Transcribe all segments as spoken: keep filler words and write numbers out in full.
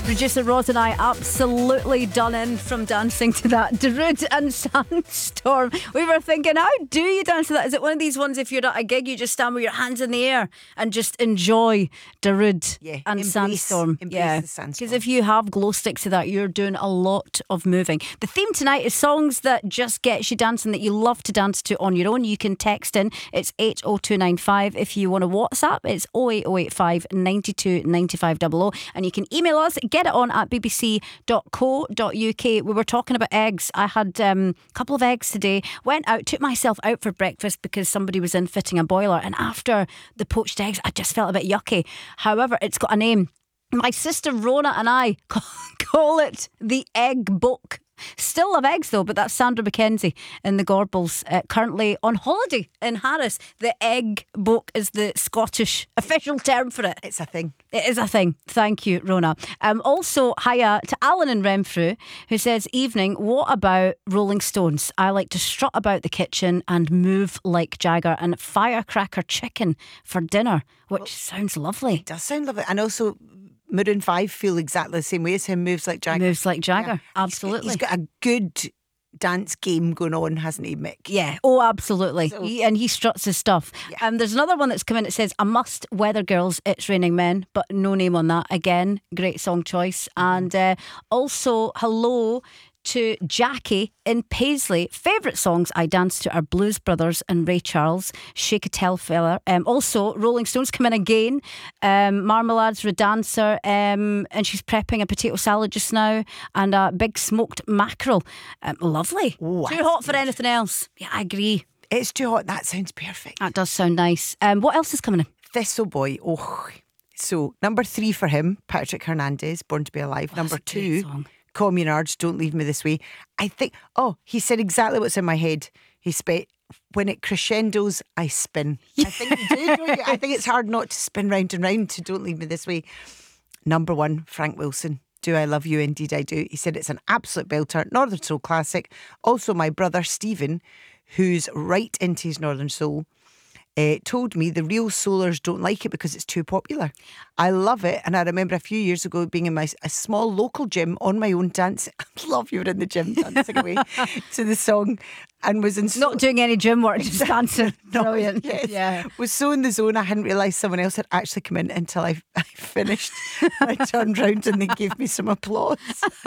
Producer Roz and I absolutely done in from dancing to that. Darude and Sandstorm. We were thinking, how do you dance to that? Is it one of these ones, if you're at a gig, you just stand with your hands in the air and just enjoy Darude yeah, and embrace, Sandstorm? Embrace yeah, the Sandstorm. because if you have glow sticks to that, you're doing a lot of moving. The theme tonight is songs that just get you dancing, that you love to dance to on your own. You can text in. It's eight oh two nine five. If you want to WhatsApp, it's oh eight oh eight five nine two nine five double oh. And you can email us. Get it on at b b c dot co dot u k. We were talking about eggs. I had um, a couple of eggs today. Went out, took myself out for breakfast because somebody was in fitting a boiler. And after the poached eggs, I just felt a bit yucky. However, it's got a name. My sister Rona and I call it the Egg Book. Still love eggs though, but that's Sandra McKenzie in the Gorbals, uh, currently on holiday in Harris. The Egg Book is the Scottish official term for it. It's a thing. It is a thing. Thank you, Rona. Um, also, hiya to Alan in Renfrew, who says, evening, what about Rolling Stones? I like to strut about the kitchen and move like Jagger, and firecracker chicken for dinner, which well, sounds lovely. It does sound lovely. And also, Maroon five feel exactly the same way as him, moves like Jagger. Moves like Jagger, yeah. Absolutely. He's got, he's got a good dance game going on, hasn't he, Mick? Yeah, oh absolutely. So, he, and he struts his stuff. Yeah. Um, there's another one that's come in. It says, a must, Weather Girls, It's Raining Men, but no name on that. Again, great song choice. And uh, also, hello to Jackie in Paisley. Favourite songs I dance to are Blues Brothers and Ray Charles, Shake a Tail Feller. Um, also, Rolling Stones come in again. Um, Marmalade's Redancer, um, and she's prepping a potato salad just now, and a big smoked mackerel. Um, lovely. Oh, Too hot for anything else. Yeah, I agree. It's too hot. That sounds perfect. That does sound nice. Um, what else is coming in? Thistle Boy. Oh, so number three for him, Patrick Hernandez, Born to Be Alive. Oh, number two, Communards, Don't Leave Me This Way. I think, oh, he said exactly what's in my head. He said, when it crescendos, I spin. I think you do, don't you? I think it's hard not to spin round and round to Don't Leave Me This Way. Number one, Frank Wilson, Do I Love You? Indeed I Do. He said it's an absolute belter, Northern Soul classic. Also, my brother Stephen, who's right into his Northern Soul, Uh, told me the real soulers don't like it because it's too popular. I love it, and I remember a few years ago being in my a small local gym on my own dancing. I love you were in the gym dancing away to the song, and was in so- not doing any gym work, just dancing. Brilliant. Yes. Yeah, was so in the zone. I hadn't realised someone else had actually come in until I, I finished. I turned round and they gave me some applause.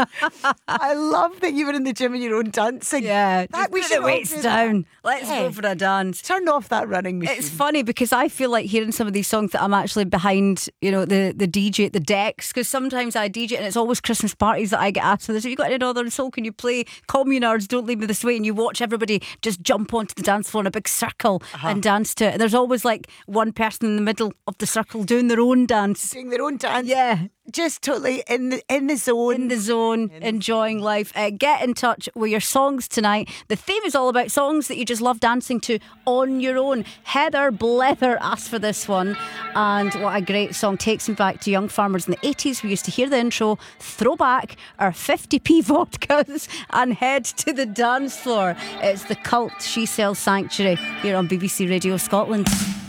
I love that you were in the gym and your own dancing. Yeah, that, just we put the weights do down. Let's yeah. go for a dance. Turn off that running machine. It's funny because I feel like hearing some of these songs that I'm actually behind, you know, the, the D J at the decks, because sometimes I D J and it's always Christmas parties that I get asked for this. Have you got any Northern Soul? Can you play Communards, Don't Leave Me This Way? And you watch everybody just jump onto the dance floor in a big circle uh-huh. and dance to it. And there's always like one person in the middle of the circle doing their own dance. Doing their own dance. Yeah. Just totally in the, in the zone. In the zone, in enjoying the life. Uh, get in touch with your songs tonight. The theme is all about songs that you just love dancing to on your own. Heather Blether asked for this one, and what a great song. Takes me back to young farmers in the eighties. We used to hear the intro, throw back our fifty p vodkas and head to the dance floor. It's the Cult, She Sells Sanctuary here on B B C Radio Scotland.